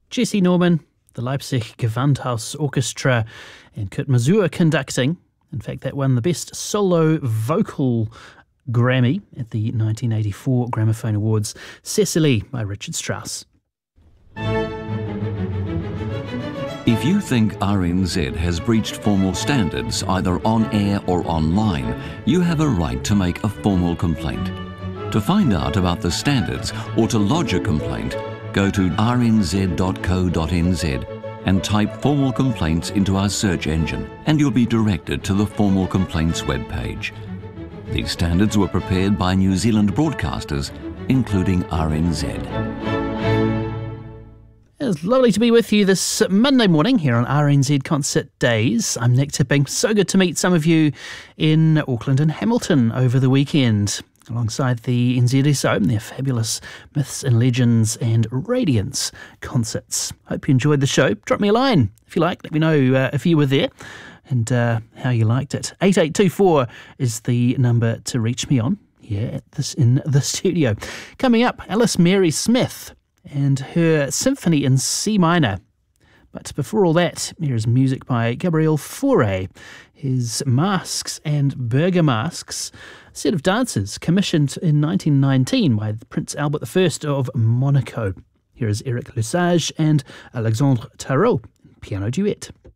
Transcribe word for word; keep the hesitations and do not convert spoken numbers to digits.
Jesse Norman, the Leipzig Gewandhaus Orchestra, and Kurt Masur conducting. In fact, that won the Best Solo Vocal Grammy at the nineteen eighty-four Gramophone Awards. Cecily by Richard Strauss. If you think R N Z has breached formal standards either on air or online, you have a right to make a formal complaint. To find out about the standards or to lodge a complaint, go to r n z dot co dot n z and type formal complaints into our search engine, and you'll be directed to the formal complaints webpage. These standards were prepared by New Zealand broadcasters, including R N Z. It's lovely to be with you this Monday morning here on R N Z Concert Days. I'm Nick Tipping. So good to meet some of you in Auckland and Hamilton over the weekend, alongside the N Z S O and their fabulous Myths and Legends and Radiance concerts. Hope you enjoyed the show. Drop me a line if you like. Let me know uh, if you were there and uh, how you liked it. eight eight two four is the number to reach me on here at this in the studio. Coming up, Alice Mary Smith and her symphony in C minor. But before all that, here's music by Gabriel Fauré. His Masks and Burger Masks, a set of dances commissioned in nineteen nineteen by Prince Albert the First of Monaco. Here is Eric Lesage and Alexandre Tarot, piano duet.